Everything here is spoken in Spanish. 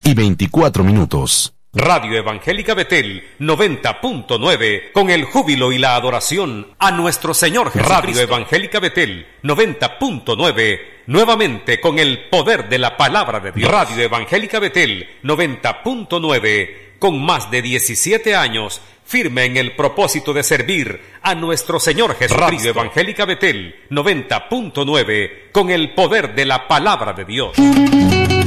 6:24. Radio Evangélica Betel 90.9, con el júbilo y la adoración a nuestro Señor Jesucristo. Radio Evangélica Betel 90.9, nuevamente con el poder de la palabra de Dios. Radio Evangélica Betel 90.9, con más de 17 años, firme en el propósito de servir a nuestro Señor Jesucristo. Radio Evangélica Betel 90.9, con el poder de la palabra de Dios.